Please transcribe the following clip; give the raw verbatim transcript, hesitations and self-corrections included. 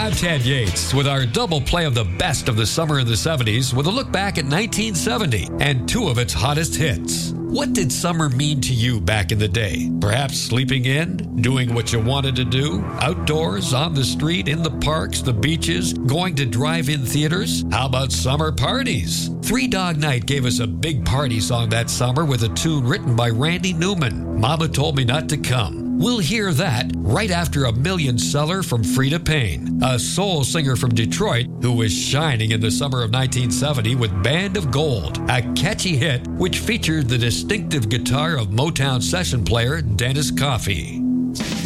I'm Ted Yates with our double play of the best of the summer in the seventies with a look back at nineteen seventy and two of its hottest hits. What did summer mean to you back in the day? Perhaps sleeping in, doing what you wanted to do, outdoors, on the street, in the parks, the beaches, going to drive-in theaters? How about summer parties? Three Dog Night gave us a big party song that summer with a tune written by Randy Newman, Mama Told Me Not to Come. We'll hear that right after a million seller from Frida Payne, a soul singer from Detroit who was shining in the summer of nineteen seventy with Band of Gold, a catchy hit which featured the distinctive guitar of Motown session player Dennis Coffey.